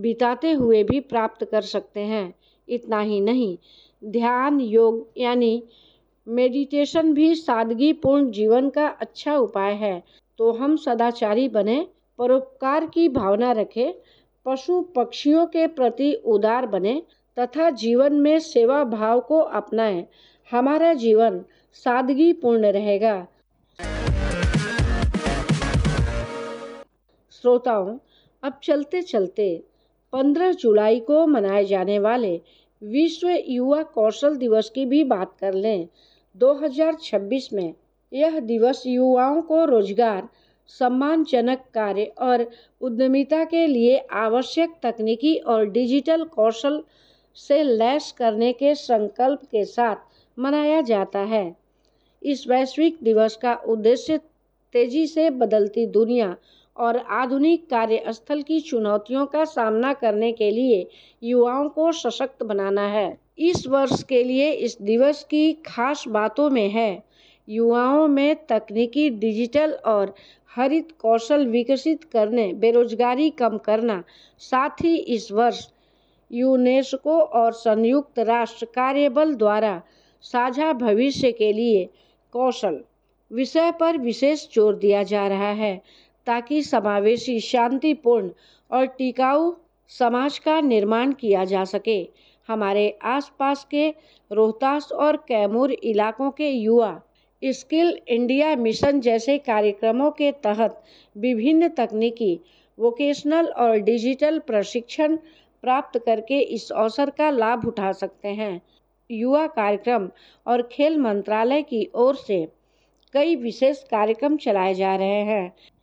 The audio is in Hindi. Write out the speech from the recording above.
बिताते हुए भी प्राप्त कर सकते हैं। इतना ही नहीं, ध्यान, योग यानी मेडिटेशन भी सादगीपूर्ण जीवन का अच्छा उपाय है। तो हम सदाचारी बने, परोपकार की भावना रखें, पशु पक्षियों के प्रति उदार बने तथा जीवन में सेवा भाव को अपनाएं। हमारा जीवन सादगीपूर्ण रहेगा। श्रोताओं, अब चलते चलते 15 जुलाई को मनाए जाने वाले विश्व युवा कौशल दिवस की भी बात कर लें। 2026 में यह दिवस युवाओं को रोजगार, सम्मानजनक कार्य और उद्यमिता के लिए आवश्यक तकनीकी और डिजिटल कौशल से लैस करने के संकल्प के साथ मनाया जाता है। इस वैश्विक दिवस का उद्देश्य तेजी से बदलती दुनिया और आधुनिक कार्यस्थल की चुनौतियों का सामना करने के लिए युवाओं को सशक्त बनाना है। इस वर्ष के लिए इस दिवस की खास बातों में है युवाओं में तकनीकी, डिजिटल और हरित कौशल विकसित करने, बेरोजगारी कम करना। साथ ही इस वर्ष यूनेस्को और संयुक्त राष्ट्र कार्यबल द्वारा साझा भविष्य के लिए कौशल विषय पर विशेष जोर दिया जा रहा है, ताकि समावेशी, शांतिपूर्ण और टिकाऊ समाज का निर्माण किया जा सके। हमारे आसपास के रोहतास और कैमूर इलाकों के युवा स्किल इंडिया मिशन जैसे कार्यक्रमों के तहत विभिन्न तकनीकी, वोकेशनल और डिजिटल प्रशिक्षण प्राप्त करके इस अवसर का लाभ उठा सकते हैं। युवा कार्यक्रम और खेल मंत्रालय की ओर से कई विशेष कार्यक्रम चलाए जा रहे हैं,